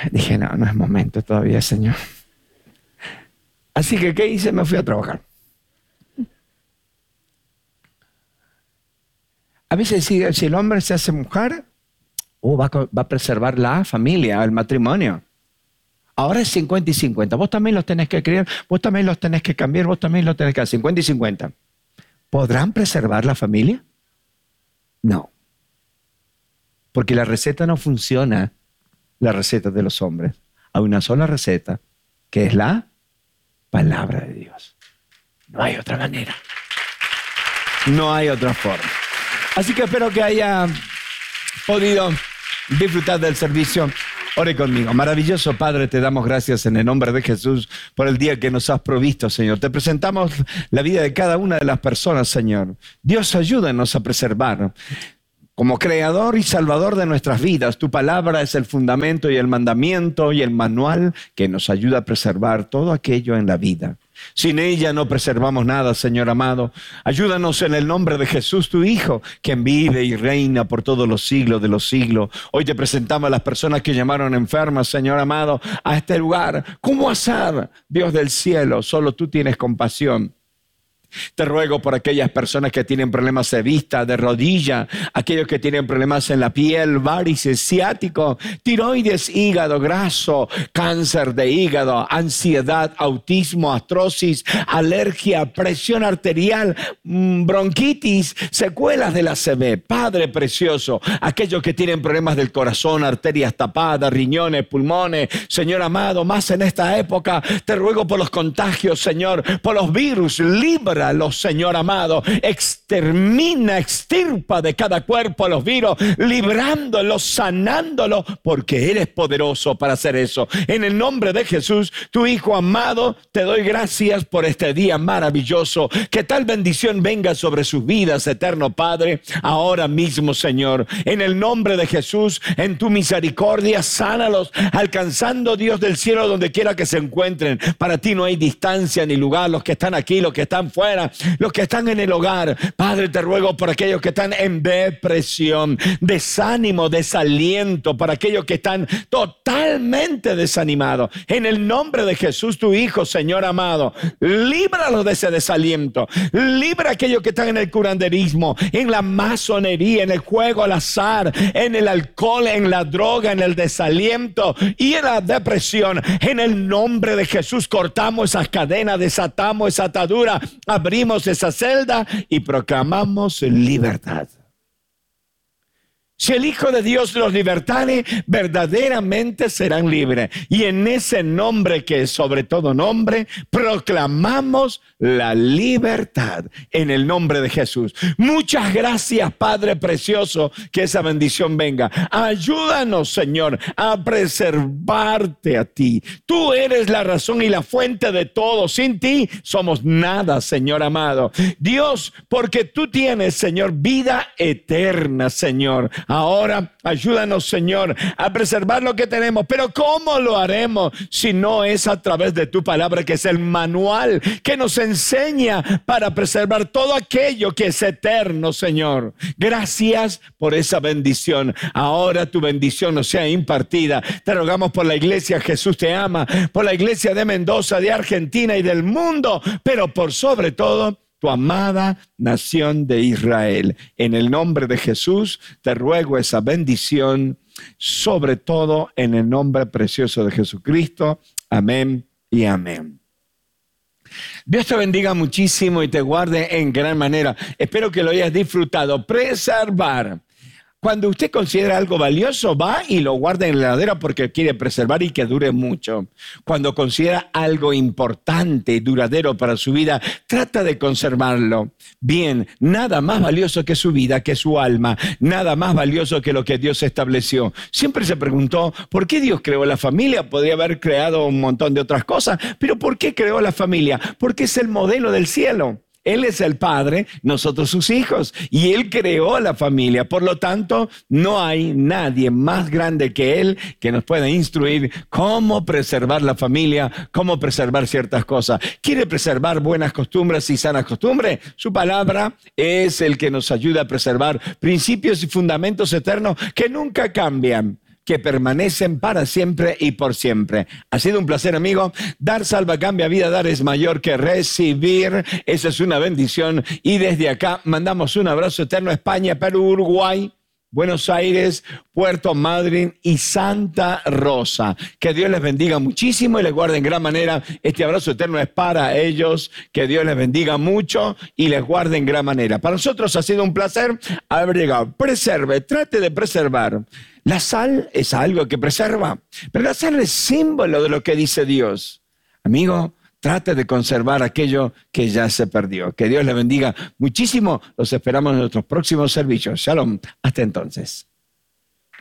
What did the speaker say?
Dije, no es momento todavía, Señor. Así que, ¿qué hice? Me fui a trabajar. A veces si el hombre se hace mujer, va a preservar la familia, el matrimonio. Ahora es 50 y 50. Vos también los tenés que criar, vos también los tenés que cambiar, vos también los tenés que hacer. 50 y 50. ¿Podrán preservar la familia? No. Porque la receta no funciona, la receta de los hombres. Hay una sola receta, que es la palabra de Dios. No hay otra manera. No hay otra forma. Así que espero que haya podido disfrutar del servicio. Ore conmigo. Maravilloso Padre, te damos gracias en el nombre de Jesús por el día que nos has provisto, Señor. Te presentamos la vida de cada una de las personas, Señor. Dios, ayúdanos a preservar. Como creador y salvador de nuestras vidas, tu palabra es el fundamento y el mandamiento y el manual que nos ayuda a preservar todo aquello en la vida. Sin ella no preservamos nada, Señor amado. Ayúdanos en el nombre de Jesús, tu Hijo, quien vive y reina por todos los siglos de los siglos. Hoy te presentamos a las personas que llamaron enfermas, Señor amado, a este lugar. ¿Cómo hacer? Dios del cielo, solo tú tienes compasión. Te ruego por aquellas personas que tienen problemas de vista, de rodilla, aquellos que tienen problemas en la piel, varices, ciático, tiroides, hígado graso, cáncer de hígado, ansiedad, autismo, artrosis, alergia, presión arterial, bronquitis, secuelas de la ACV. Padre precioso, aquellos que tienen problemas del corazón, arterias tapadas, riñones, pulmones, Señor amado, más en esta época, te ruego por los contagios, Señor, por los virus, libra Señor amado, extermina, extirpa de cada cuerpo a los virus, librándolos, sanándolos, porque eres poderoso para hacer eso. En el nombre de Jesús, tu Hijo amado, te doy gracias por este día maravilloso. Que tal bendición venga sobre sus vidas, eterno Padre, ahora mismo, Señor. En el nombre de Jesús, en tu misericordia, sánalos, alcanzando, Dios del cielo, donde quiera que se encuentren. Para ti no hay distancia ni lugar. Los que están aquí, los que están fuera, los que están en el hogar, Padre, te ruego por aquellos que están en depresión, desánimo, desaliento, para aquellos que están totalmente desanimados. En el nombre de Jesús, tu Hijo, Señor amado, líbralos de ese desaliento. Libra a aquellos que están en el curanderismo, en la masonería, en el juego al azar, en el alcohol, en la droga, en el desaliento y en la depresión. En el nombre de Jesús, cortamos esas cadenas, desatamos esa atadura, abrimos esa celda y proclamamos libertad. Si el Hijo de Dios los libertare, verdaderamente serán libres. Y en ese nombre que es sobre todo nombre, proclamamos la libertad en el nombre de Jesús. Muchas gracias, Padre precioso, que esa bendición venga. Ayúdanos, Señor, a preservarte a ti. Tú eres la razón y la fuente de todo. Sin ti somos nada, Señor amado. Dios, porque tú tienes, Señor, vida eterna, Señor. Ahora, ayúdanos, Señor, a preservar lo que tenemos. Pero ¿cómo lo haremos si no es a través de tu palabra, que es el manual que nos enseña para preservar todo aquello que es eterno, Señor? Gracias por esa bendición. Ahora tu bendición nos sea impartida. Te rogamos por la iglesia Jesús te ama, por la iglesia de Mendoza, de Argentina y del mundo, pero por sobre todo, tu amada nación de Israel. En el nombre de Jesús te ruego esa bendición, sobre todo en el nombre precioso de Jesucristo. Amén y amén. Dios te bendiga muchísimo y te guarde en gran manera. Espero que lo hayas disfrutado. Preservar. Cuando usted considera algo valioso, va y lo guarda en la heladera porque quiere preservar y que dure mucho. Cuando considera algo importante y duradero para su vida, trata de conservarlo. Bien, nada más valioso que su vida, que su alma, nada más valioso que lo que Dios estableció. Siempre se preguntó, ¿por qué Dios creó la familia? Podría haber creado un montón de otras cosas, pero ¿por qué creó la familia? Porque es el modelo del cielo. Él es el Padre, nosotros sus hijos, y Él creó la familia. Por lo tanto, no hay nadie más grande que Él que nos pueda instruir cómo preservar la familia, cómo preservar ciertas cosas. ¿Quiere preservar buenas costumbres y sanas costumbres? Su palabra es el que nos ayuda a preservar principios y fundamentos eternos que nunca cambian. que permanecen para siempre y por siempre. Ha sido un placer, amigo. Dar salva, cambia vida, dar es mayor que recibir. Esa es una bendición. Y desde acá mandamos un abrazo eterno a España, Perú, Uruguay, Buenos Aires, Puerto Madryn y Santa Rosa. Que Dios les bendiga muchísimo y les guarde en gran manera. Este abrazo eterno es para ellos. Que Dios les bendiga mucho y les guarde en gran manera. Para nosotros ha sido un placer haber llegado. Preserve, trate de preservar. La sal es algo que preserva, pero la sal es símbolo de lo que dice Dios. Amigo, trate de conservar aquello que ya se perdió. Que Dios les bendiga muchísimo. Los esperamos en nuestros próximos servicios. Shalom. Hasta entonces.